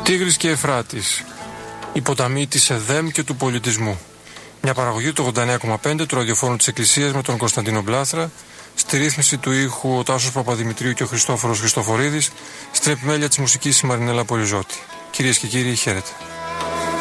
Τίγρης και Εφράτης, οι ποταμοί της ΕΔΕΜ και του πολιτισμού. Μια παραγωγή του 89,5 του ραδιοφώνου της Εκκλησίας με τον Κωνσταντίνο Μπλάθρα, στη ρύθμιση του ήχου ο Τάσος Παπαδημητρίου και ο Χριστόφορος Χριστοφορίδης, στην επιμέλεια της μουσικής η Μαρινέλα Πολυζώτη. Κυρίες και κύριοι, χαίρετε.